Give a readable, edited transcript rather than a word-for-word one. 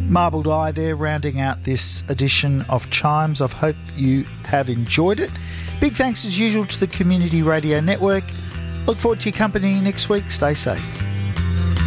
Marbled Eye there, rounding out this edition of Chimes. I hope you have enjoyed it. Big thanks as usual to the Community Radio Network. Look forward to your company next week. Stay safe.